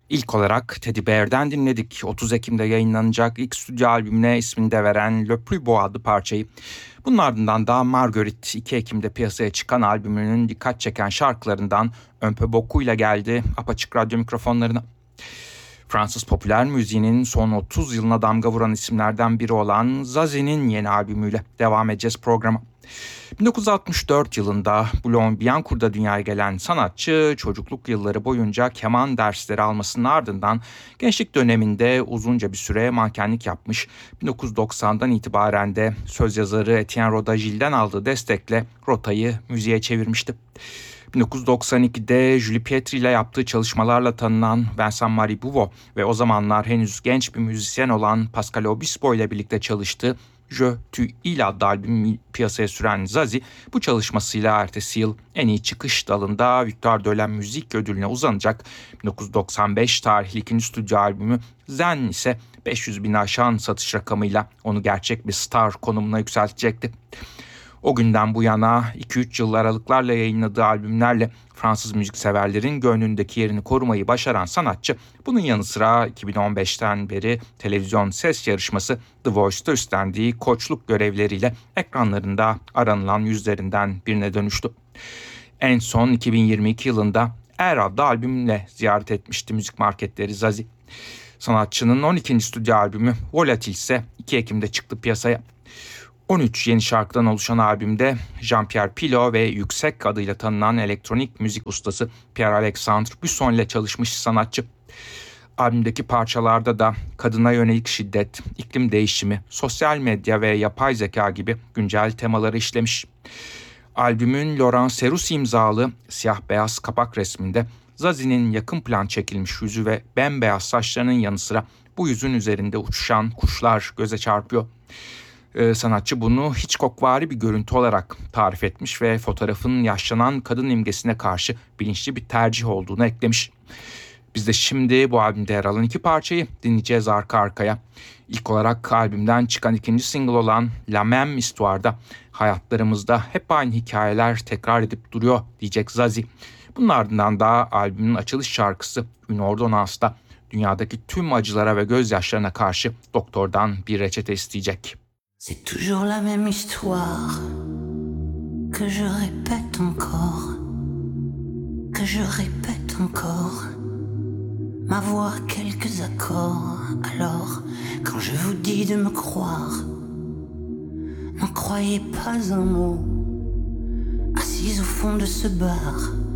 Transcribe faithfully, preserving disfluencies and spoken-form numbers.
İlk olarak Teddy Bear'den dinledik. otuz Ekim'de yayınlanacak ilk stüdyo albümüne ismini de veren Le Plus Beau adlı parçayı. Bunun ardından da Marguerite iki Ekim'de piyasaya çıkan albümünün dikkat çeken şarkılarından Un peu beaucoup ile geldi apaçık radyo mikrofonlarına. Fransız popüler müziğinin son otuz yılına damga vuran isimlerden biri olan Zazi'nin yeni albümüyle devam edeceğiz programa. bin dokuz yüz altmış dört yılında Boulogne-Billancourt'da dünyaya gelen sanatçı çocukluk yılları boyunca keman dersleri almasının ardından gençlik döneminde uzunca bir süre mankenlik yapmış. bin dokuz yüz doksandan itibaren de söz yazarı Etienne Rodagil'den aldığı destekle rotayı müziğe çevirmişti. bin dokuz yüz doksan ikide Julie Pietri ile yaptığı çalışmalarla tanınan Vincent-Marie Bouveau ve o zamanlar henüz genç bir müzisyen olan Pascal Obispo ile birlikte çalıştığı Je Tu Il adlı albümü piyasaya süren Zazie, bu çalışmasıyla ertesi yıl en iyi çıkış dalında Victoire de la Musique ödülüne uzanacak. bin dokuz yüz doksan beş tarihli ikinci stüdyo albümü Zen ise beş yüz bin aşan satış rakamıyla onu gerçek bir star konumuna yükseltecekti. O günden bu yana iki üç yıl aralıklarla yayınladığı albümlerle Fransız müzikseverlerin gönlündeki yerini korumayı başaran sanatçı, bunun yanı sıra iki bin on beşten beri televizyon ses yarışması The Voice'da üstlendiği koçluk görevleriyle ekranlarında aranılan yüzlerinden birine dönüştü. En son iki bin yirmi iki yılında Er adlı albümle ziyaret etmişti müzik marketleri Zazie. Sanatçının on ikinci stüdyo albümü Volatil ise iki Ekim'de çıktı piyasaya. on üç yeni şarkıdan oluşan albümde Jean-Pierre Pilot ve Yüksek adıyla tanınan elektronik müzik ustası Pierre-Alexandre Busson ile çalışmış sanatçı. Albümdeki parçalarda da kadına yönelik şiddet, iklim değişimi, sosyal medya ve yapay zeka gibi güncel temaları işlemiş. Albümün Laurent Serus imzalı siyah beyaz kapak resminde Zazie'nin yakın plan çekilmiş yüzü ve bembeyaz saçlarının yanı sıra bu yüzün üzerinde uçuşan kuşlar göze çarpıyor. Ee, sanatçı bunu Hitchcockvari bir görüntü olarak tarif etmiş ve fotoğrafın yaşlanan kadın imgesine karşı bilinçli bir tercih olduğunu eklemiş. Biz de şimdi bu albümde yer alan iki parçayı dinleyeceğiz arka arkaya. İlk olarak albümden çıkan ikinci single olan La Même Histoire'da hayatlarımızda hep aynı hikayeler tekrar edip duruyor diyecek Zazie. Bunun ardından da albümün açılış şarkısı Une Ordonnance'da dünyadaki tüm acılara ve gözyaşlarına karşı doktordan bir reçete isteyecek. C'est toujours la même histoire que je répète encore, que je répète encore. Ma voix quelques accords. Alors, quand je vous dis de me croire, n'en croyez pas un mot. Assise au fond de ce bar,